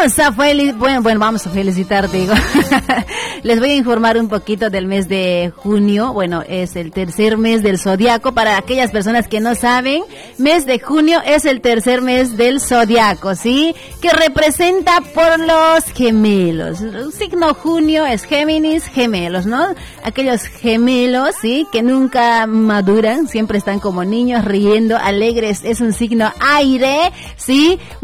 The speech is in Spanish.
Vamos a felicitar, digo. Les voy a informar un poquito del mes de junio. Bueno, es el tercer mes del zodiaco. Para aquellas personas que no saben, mes de junio es el tercer mes del zodiaco, ¿sí? Que representa por los gemelos. El signo junio es Géminis, gemelos, ¿no? Aquellos gemelos, ¿sí? Que nunca maduran, siempre están como niños, riendo, alegres. Es un signo aire, ¿sí?